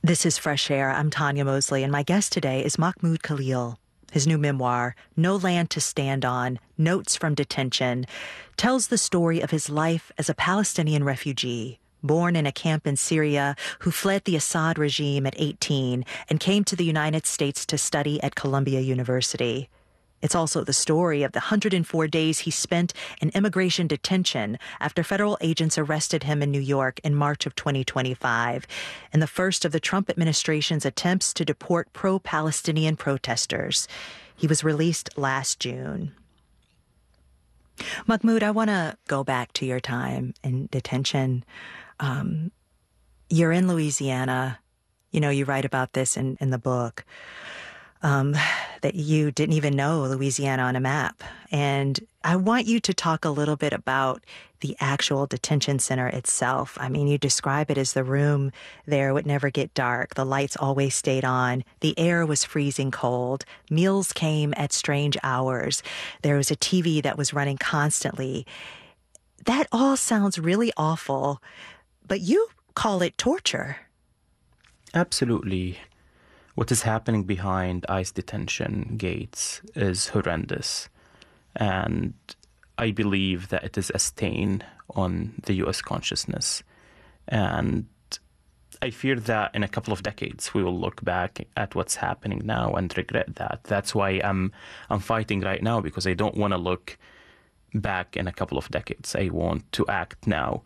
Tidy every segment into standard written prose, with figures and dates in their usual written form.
This is Fresh Air. I'm Tanya Mosley, and my guest today is Mahmoud Khalil. His new memoir, No Land to Stand On, Notes from Detention, tells the story of his life as a Palestinian refugee, born in a camp in Syria, who fled the Assad regime at 18 and came to the United States to study at Columbia University. It's also the story of the 104 days he spent in immigration detention after federal agents arrested him in New York in March of 2025, in the first of the Trump administration's attempts to deport pro-Palestinian protesters. He was released last June. Mahmoud, I want to go back to your time in detention. You're in Louisiana. You know, you write about this in the book. That you didn't even know Louisiana on a map. And I want you to talk a little bit about the actual detention center itself. I mean, you describe it as the room there would never get dark. The lights always stayed on. The air was freezing cold. Meals came at strange hours. There was a TV that was running constantly. That all sounds really awful, but you call it torture. Absolutely. What is happening behind ICE detention gates is horrendous. And I believe that it is a stain on the U.S. consciousness. And I fear that in a couple of decades, we will look back at what's happening now and regret that. That's why I'm fighting right now, because I don't want to look back in a couple of decades. I want to act now.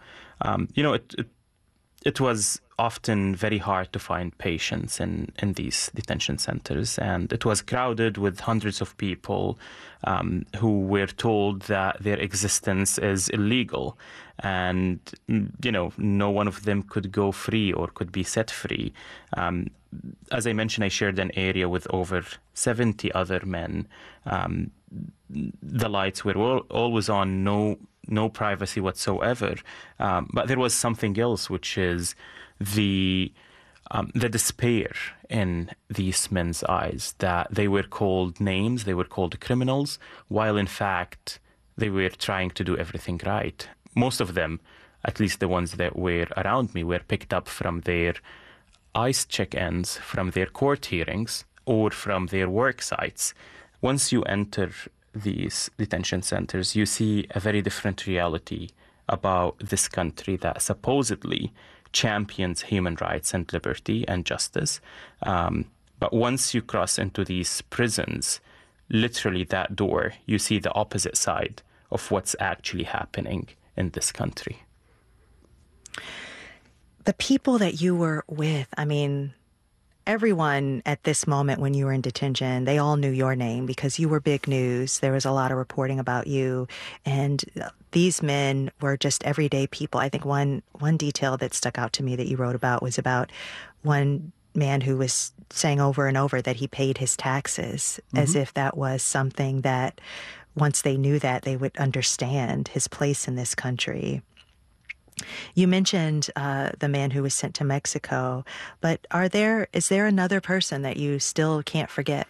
It was often very hard to find patients in these detention centers, and it was crowded with hundreds of people who were told that their existence is illegal, and no one of them could go free or could be set free. As I mentioned, I shared an area with over 70 other men. The lights were always on, no privacy whatsoever. But there was something else, which is the despair in these men's eyes, that they were called names, they were called criminals, while in fact they were trying to do everything right. Most of them, at least the ones that were around me, were picked up from their ICE check-ins, from their court hearings, or from their work sites. Once you enter these detention centers, you see a very different reality about this country that supposedly champions human rights and liberty and justice. But once you cross into these prisons, literally that door, you see the opposite side of what's actually happening in this country. The people that you were with, I mean, everyone at this moment when you were in detention, they all knew your name because you were big news. There was a lot of reporting about you. And these men were just everyday people. I think one detail that stuck out to me that you wrote about was about one man who was saying over and over that he paid his taxes, as if that was something that once they knew that, they would understand his place in this country. You mentioned the man who was sent to Mexico, but is there another person that you still can't forget?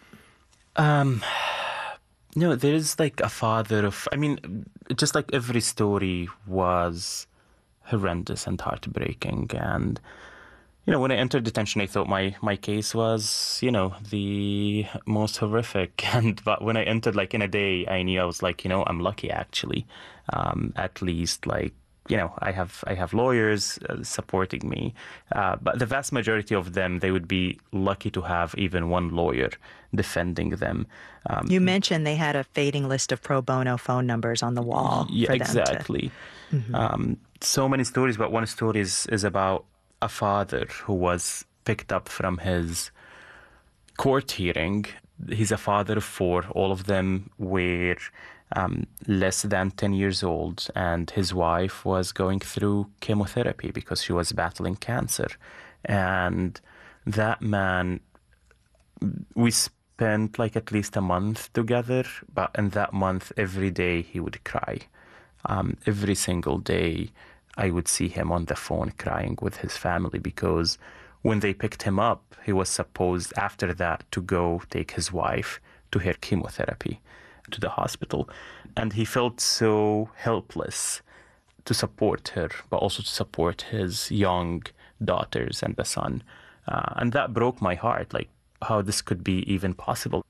No, there is like a father of, just like every story was horrendous and heartbreaking. And, when I entered detention, I thought my case was, the most horrific. But when I entered, like in a day, I knew I was like, I'm lucky actually. At least I have lawyers supporting me, but the vast majority of them, they would be lucky to have even one lawyer defending them. You mentioned they had a fading list of pro bono phone numbers on the wall. Yeah, for them exactly. So many stories, but one story is about a father who was picked up from his court hearing. He's a father of 4. All of them were less than 10 years old, and his wife was going through chemotherapy because she was battling cancer. And that man, we spent like at least a month together, but in that month, every day he would cry. Every single day, I would see him on the phone crying with his family, because when they picked him up, he was supposed after that to go take his wife to her chemotherapy to the hospital. And he felt so helpless to support her, but also to support his young daughters and the son. And that broke my heart, like how this could be even possible.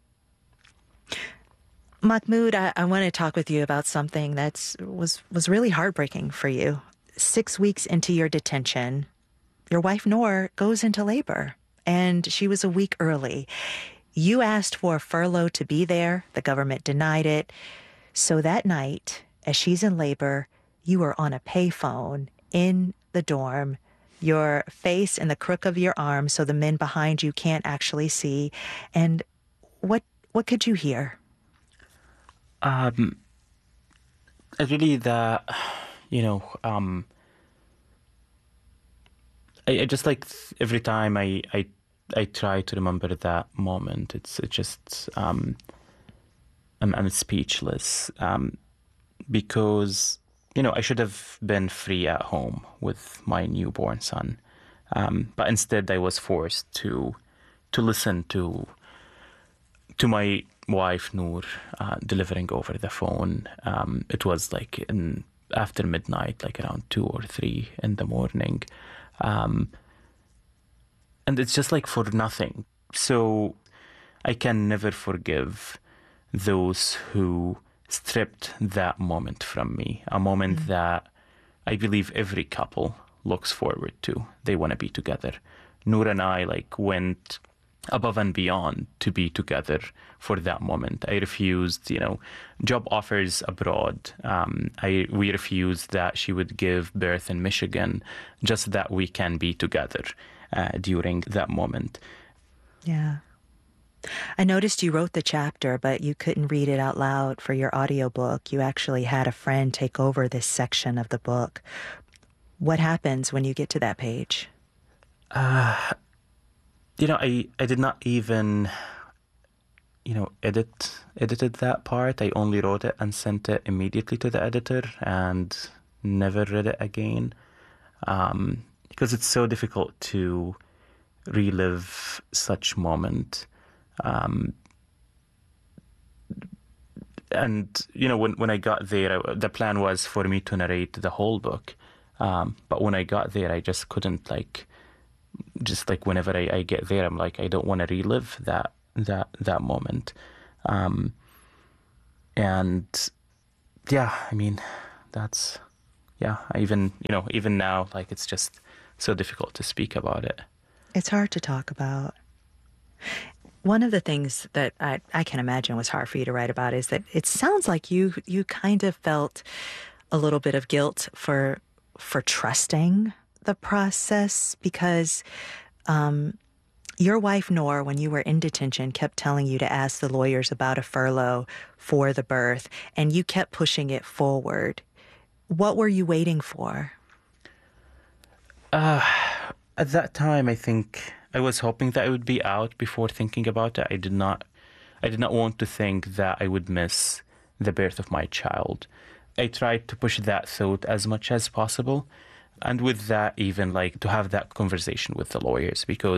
Mahmoud, I want to talk with you about something that was really heartbreaking for you. 6 weeks into your detention, your wife Noor goes into labor, and she was a week early. You asked for a furlough to be there. The government denied it. So that night, as she's in labor, you are on a payphone in the dorm, your face in the crook of your arm so the men behind you can't actually see. And what could you hear? Really, I just like every time I try to remember that moment, it just I'm speechless, because I should have been free at home with my newborn son, but instead I was forced to listen to my wife Noor delivering over the phone. It was like after midnight, like around 2 or 3 in the morning. And it's just like for nothing. So I can never forgive those who stripped that moment from me, a moment that I believe every couple looks forward to. They want to be together. Noor and I went above and beyond to be together for that moment. I refused, job offers abroad. We refused that she would give birth in Michigan, just that we can be together during that moment. Yeah. I noticed you wrote the chapter, but you couldn't read it out loud for your audiobook. You actually had a friend take over this section of the book. What happens when you get to that page? I did not even, edited that part. I only wrote it and sent it immediately to the editor and never read it again, because it's so difficult to relive such moment. And when I got there, the plan was for me to narrate the whole book, but when I got there, I just couldn't whenever I get there, I'm like, I don't want to relive that moment. And yeah, I mean, that's, yeah, even now, it's just so difficult to speak about it. It's hard to talk about. One of the things that I can imagine was hard for you to write about is that it sounds like you kind of felt a little bit of guilt for trusting the process, because your wife Noor, when you were in detention, kept telling you to ask the lawyers about a furlough for the birth, and you kept pushing it forward. What were you waiting for? At that time, I think I was hoping that I would be out before thinking about it. I did not want to think that I would miss the birth of my child. I tried to push that thought as much as possible. And with that, even to have that conversation with the lawyers, because